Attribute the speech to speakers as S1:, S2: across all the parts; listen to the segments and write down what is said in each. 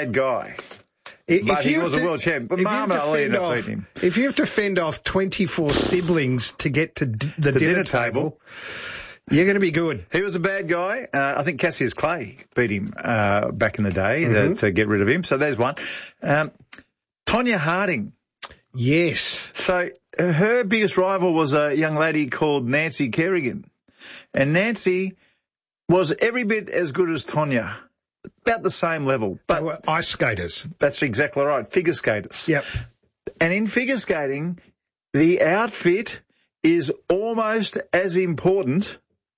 S1: bad guy. But he was a world champ. But Muhammad Ali ended up beating him.
S2: If you have to fend off 24 siblings to get to the dinner table, you're going to be good.
S1: He was a bad guy. I think Cassius Clay beat him back in the day to get rid of him. So there's one. Tonya Harding.
S2: Yes.
S1: So her biggest rival was a young lady called Nancy Kerrigan. And Nancy was every bit as good as Tonya. About the same level. But
S2: they were ice skaters.
S1: That's exactly right. Figure skaters.
S2: Yep.
S1: And in figure skating, the outfit is almost as important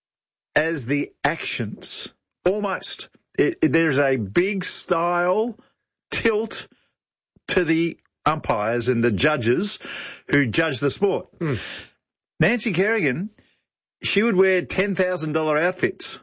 S1: as the actions. Almost. There's a big style tilt to the umpires and the judges who judge the sport. Nancy Kerrigan, she would wear $10,000 outfits.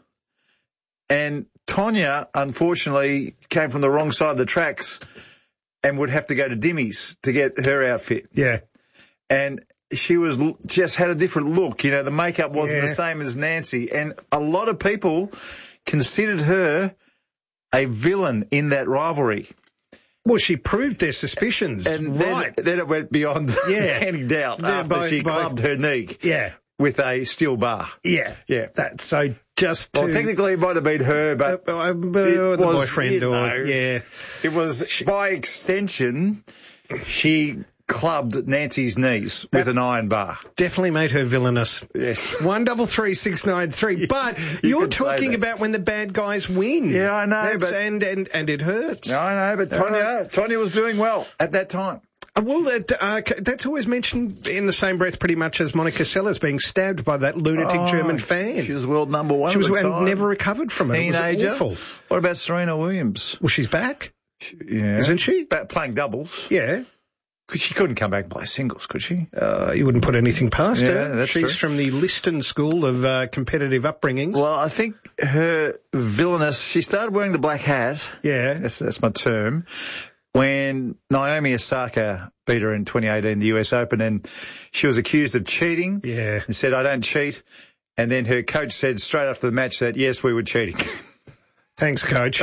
S1: And Tonya, unfortunately, came from the wrong side of the tracks and would have to go to Dimmy's to get her outfit.
S2: Yeah.
S1: And she just had a different look. You know, the makeup wasn't the same as Nancy. And a lot of people considered her a villain in that rivalry.
S2: Well, she proved their suspicions.
S1: And then it went beyond any doubt after she clubbed her knee.
S2: Yeah.
S1: With a steel bar.
S2: Yeah. Yeah. That's so just
S1: Well, technically it might have been her, but
S2: the boyfriend
S1: it was, by extension, she clubbed Nancy's knees with an iron bar.
S2: Definitely made her villainous.
S1: Yes.
S2: 133693. But you're talking about when the bad guys win.
S1: Yeah, I know.
S2: And it hurts.
S1: I know, but Tonya was doing well at that time.
S2: Well, that's always mentioned in the same breath pretty much as Monica Seles being stabbed by that lunatic German fan.
S1: She was world number one.
S2: She was and never recovered from it.
S1: Teenager.
S2: It was awful.
S1: What about Serena Williams?
S2: Well, she's back.
S1: Yeah.
S2: Isn't she?
S1: Playing doubles.
S2: Yeah.
S1: She couldn't come back and play singles, could she?
S2: You wouldn't put anything past her.
S1: That's
S2: She's
S1: true.
S2: from the Liston School of competitive upbringings.
S1: Well, I think her villainous, she started wearing the black hat.
S2: Yeah.
S1: That's my term. When Naomi Osaka beat her in 2018, the US Open, and she was accused of cheating.
S2: Yeah.
S1: And said, I don't cheat. And then her coach said straight after the match that, yes, we were cheating.
S2: Thanks, coach.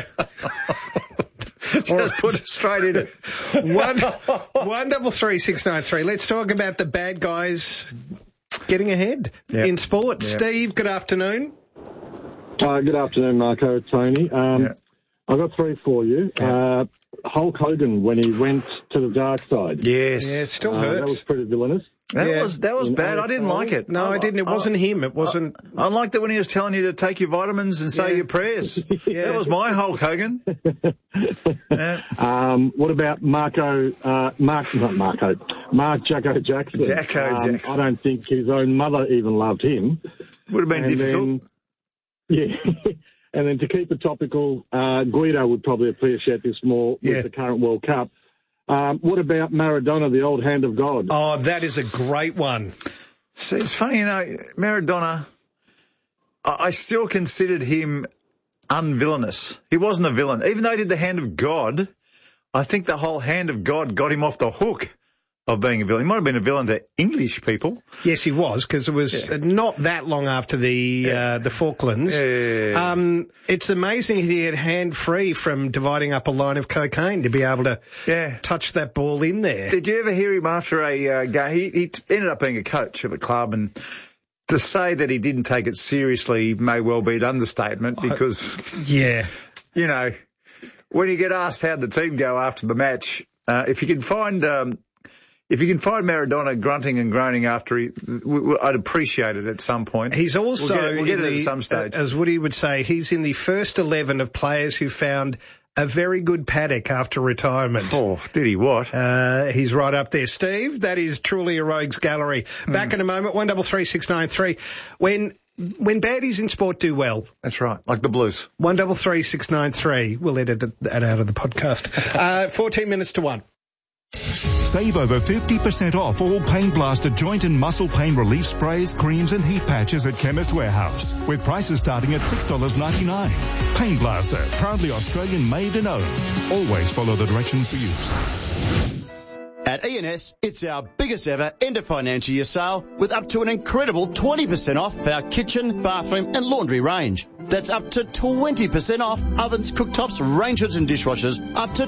S1: Just put it straight in it.
S2: 133693. Let's talk about the bad guys getting ahead in sports.
S1: Yep.
S2: Steve, good afternoon.
S3: Good afternoon, Marco, Tony. I've got three for you. Hulk Hogan, when he went to the dark side.
S1: Yes.
S2: Yeah, it still hurts.
S3: That was pretty villainous.
S1: That was bad. I didn't like it.
S2: No, I didn't. It wasn't him. It wasn't.
S1: I liked it when he was telling you to take your vitamins and say your prayers. That was my Hulk Hogan.
S3: What about Mark Jacko Jackson?
S1: Jacko Jackson.
S3: I don't think his own mother even loved him.
S1: Would have been difficult.
S3: And then to keep it topical, Guido would probably appreciate this more with the current World Cup. What about Maradona, the old hand of God?
S2: Oh, that is a great one.
S1: See, it's funny, Maradona, I still considered him unvillainous. He wasn't a villain. Even though he did the hand of God, I think the whole hand of God got him off the hook of being a villain. He might have been a villain to English people.
S2: Yes, he was, because it was not that long after the Falklands. It's amazing he had hand-free from dividing up a line of cocaine to be able to touch that ball in there.
S1: Did you ever hear him after a game? He ended up being a coach of a club, and to say that he didn't take it seriously may well be an understatement because, when you get asked how'd the team go after the match, if you can find Maradona grunting and groaning after I'd appreciate it at some point.
S2: He's also,
S1: we'll get it at some stage.
S2: As Woody would say, he's in the first 11 of players who found a very good paddock after retirement.
S1: Oh, did he what?
S2: He's right up there. Steve, that is truly a rogues gallery. Back in a moment, 133693. When baddies in sport do well.
S1: That's right, like the Blues.
S2: 133693. We'll edit that out of the podcast. 14 minutes to 1.
S4: Save over 50% off all Pain Blaster joint and muscle pain relief sprays, creams and heat patches at Chemist Warehouse, with prices starting at $6.99. Pain Blaster, proudly Australian made and owned. Always follow the directions for use.
S5: At E&S, it's our biggest ever end of financial year sale with up to an incredible 20% off for our kitchen, bathroom and laundry range. That's up to 20% off ovens, cooktops, range hoods and dishwashers, up to